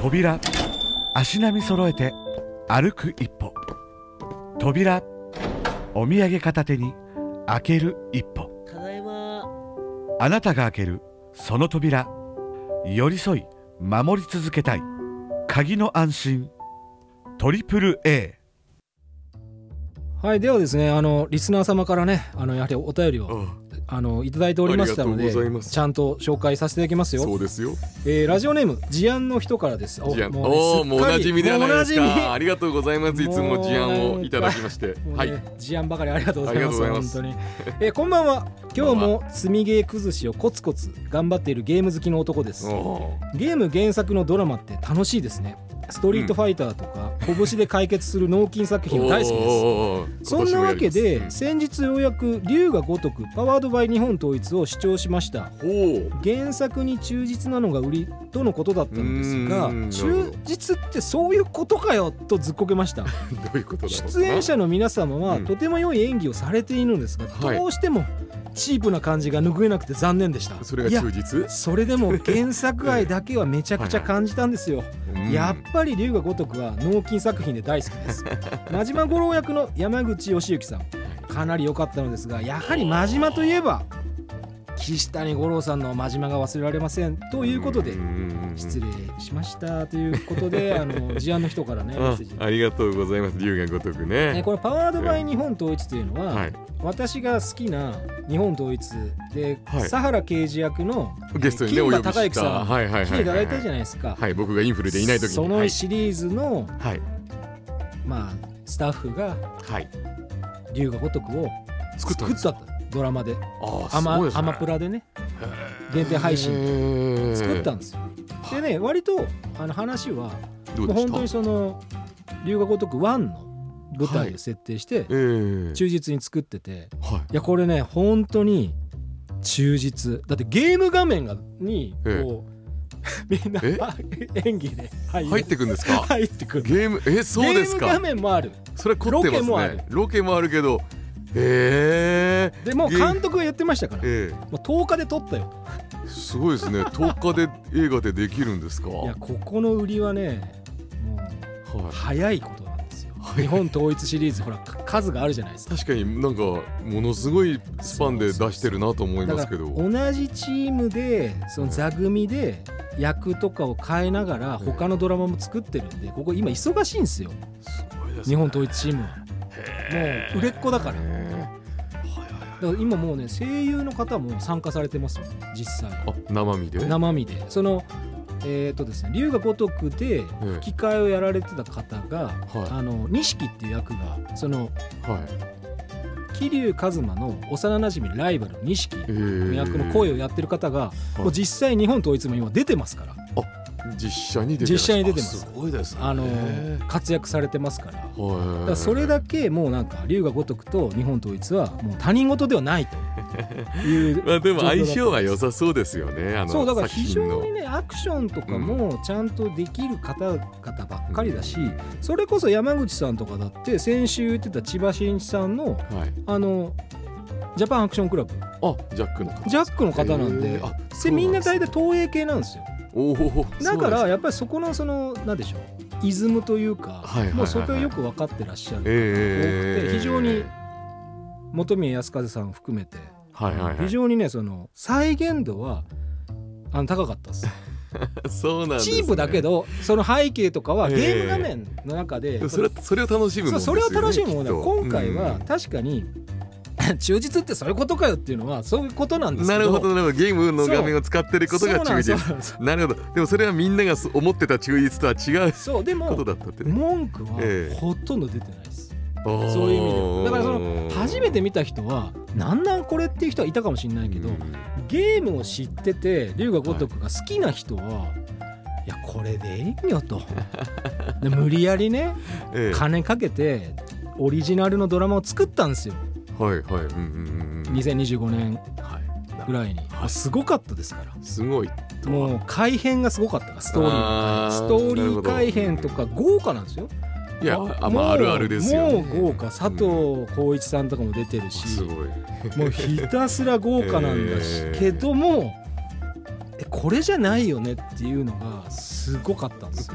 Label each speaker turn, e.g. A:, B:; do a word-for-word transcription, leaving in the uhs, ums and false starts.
A: 扉、足並み揃えて歩く一歩。扉、お土産片手に開ける一歩。
B: ただいま。
A: あなたが開けるその扉、寄り添い守り続けたい鍵の安心、トリプル A。
C: はい、ではですね、あのリスナー様からね、あのやはりお便りをあのいただいておりましたので、ちゃんと紹介させていただきますよ。
D: そうですよ。
C: えー、ラジオネームジアンの人からです。
D: お
C: ジアン、
D: もう、おもうおなじみではないですか。ありがとうございます。いつもジアンをいただきまして、
C: ね、
D: はい、
C: ジアンばかりありがとうございます。
D: ます
C: 本当に、えー、こんばんは。今日も積みゲー崩しをコツコツ頑張っているゲーム好きの男です。ゲーム原作のドラマって楽しいですね。ストリートファイターとか、うん、拳で解決する脳筋作品大好きです。そんなわけで、うん、先日ようやく龍が如くパワードバイ日本統一を視聴しました。原作に忠実なのが売りとのことだったのですが、忠実ってそういうことかよとずっこけました。ど
D: ういうことだろう。
C: 出演者の皆様はとても良い演技をされているのですが、うん、どうしてもチープな感じが拭えなくて残念でした。
D: それが忠実？
C: それでも原作愛だけはめちゃくちゃ感じたんですよ。はいはい、やっぱり龍が如くは脳筋作品で大好きです。真島五郎役の山口義行さん、かなり良かったのですが、やはり真島といえば岸谷五郎さんの真島が忘れられませんということで、失礼しましたということで、あの事案の人からねメッセージ
D: あ, ありがとうございます。龍が如くね。
C: これパワードバイ日本統一というのは、はい、私が好きな日本統一で、はい、佐原刑事役の
D: ゲストにねお呼びした
C: 金馬孝之さん、はいはいはいはい、来ていただいたじゃないですか。
D: はい、僕がインフルでいない時に
C: そのシリーズの、
D: はい、
C: まあスタッフが龍が如くを
D: 作ったんです。
C: 作ったドラマで、
D: アマ、
C: アマプラでね限定配信で作ったんですよ。でね、割とあの話はもう本当にその龍が如くワンの舞台を設定して忠実に作ってて、はい、いやこれね本当に忠実だって、ゲーム画面がにこうみんな演技で
D: 入ってくんですか。
C: 入ってくる
D: ゲーム、え、そうですか。
C: ゲーム画面もある。
D: それ凝ってますね。ロケもある。ロケもあるけど、へ
C: ー。でもう監督が言ってましたから、えー、もうとおかで撮ったよ。
D: すごいですね。とおかで映画でできるんですか。
C: いや、ここの売りはね、もう、はい、早いことなんですよ。日本統一シリーズほら数があるじゃないですか。
D: 確かになんかものすごいスパンで出してるなと思いますけど、
C: 同じチームでその座組で役とかを変えながら他のドラマも作ってるんで、ここ今忙しいんですよ。
D: すごいですね、
C: 日本統一チームは。もう売れっ子だから。だから今もうね、声優の方も参加されてますよね、実際。
D: あ、生身で
C: 生身でそのえーとですね、龍が如くで吹き替えをやられてた方が、はい、あの錦っていう役がその、はい、桐生一馬の幼なじみライバル錦の役の声をやってる方が、えー、もう実際日本統一も今出てますから。
D: あ、実写に出てます。
C: 実写に出てます。
D: すごいですね。
C: あの活躍されてますから。だからそれだけもうなんか龍が如くと日本統一はもう他人事ではないという
D: まあでも相性は良さそうですよね。あの
C: そうだから非常にね、アクションとかもちゃんとできる方々ばっかりだし、うん、それこそ山口さんとかだって先週言ってた千葉真一さんの、はい、あのジャパンアクションクラブ、
D: あ、ジャックの方、
C: ジャックの方なんで、あ、でみんな大体東映系なんですよ。
D: お
C: だからやっぱりそこのそのなんでしょう、イズムというか、もうそこはよく分かってらっしゃる方が多くて、非常に本宮康風さん含めて、はいはいはい、非常にねその再現度はあの高かったです。
D: そうなんですね。
C: チープだけどその背景とかはゲーム画面の中で、
D: それそれを楽しむもんですよね。
C: それを楽しむもんだ。今回は確かに、うん、忠実ってそういうことかよっていうのはそういうことなんですけど、
D: なるほどなるほど、ゲームの画面を使ってることが忠実。なるほど。でもそれはみんなが思ってた忠実とは違うそうでもことだったってね。
C: 文句はほとんど出てないです、えー、そういう意味でだからその初めて見た人はなんなんこれっていう人はいたかもしれないけど、うん、ゲームを知ってて龍が如くが好きな人は、はい、いやこれでいいよとで無理やりね、えー、金かけてオリジナルのドラマを作ったんですよ。
D: はいはい、うんうんうん、
C: にせんにじゅうごねんぐらいに、はい、すごかったですから。
D: すごい
C: もう改編がすごかったから、ストーリーストーリー改編とか豪華なんですよ。
D: いや、あ、まあ、あるあるですよ、ね、
C: もう豪華、佐藤浩市さんとかも出てるし、すごいもうひたすら豪華なんだし、えー、けどもえこれじゃないよねっていうのがすごかったんですよ。